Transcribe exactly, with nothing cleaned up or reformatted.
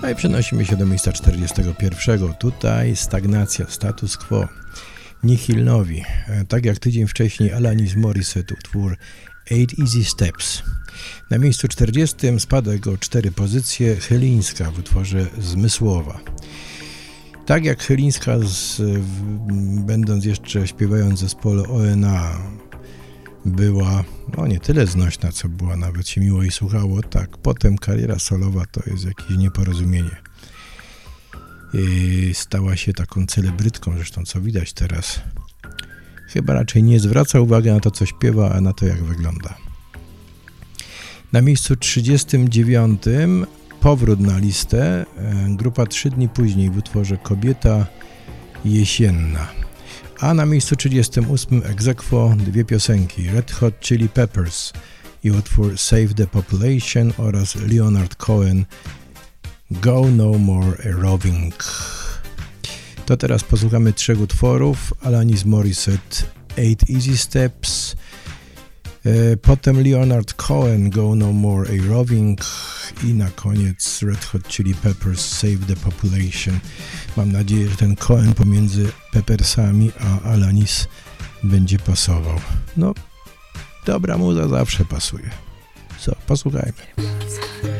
No i przenosimy się do miejsca czterdziestego pierwszego. Tutaj stagnacja, status quo. Nihil novi. Tak jak tydzień wcześniej Alanis Morissette, utwór Eight Easy Steps. Na miejscu czterdziestym spadek o cztery pozycje Chylińska w utworze Zmysłowa. Tak jak Chylińska, z, w, będąc jeszcze śpiewając w zespole O N A, była no nie tyle znośna, co była, nawet się miło jej słuchało, tak potem kariera solowa to jest jakieś nieporozumienie. I stała się taką celebrytką, zresztą co widać teraz. Chyba raczej nie zwraca uwagi na to, co śpiewa, a na to, jak wygląda. Na miejscu trzydziestym dziewiątym powrót na listę, grupa trzy dni później w utworze Kobieta jesienna. A na miejscu trzydziestym ósmym ex aequo dwie piosenki, Red Hot Chili Peppers i utwór Save the Population oraz Leonard Cohen Go No More Roving. To teraz posłuchamy trzech utworów, Alanis Morissette Eight Easy Steps, potem Leonard Cohen Go No More A Roving i na koniec Red Hot Chili Peppers Save the Population. Mam nadzieję, że ten Cohen pomiędzy Peppersami a Alanis będzie pasował. No, dobra muza zawsze pasuje. Co, posłuchajmy.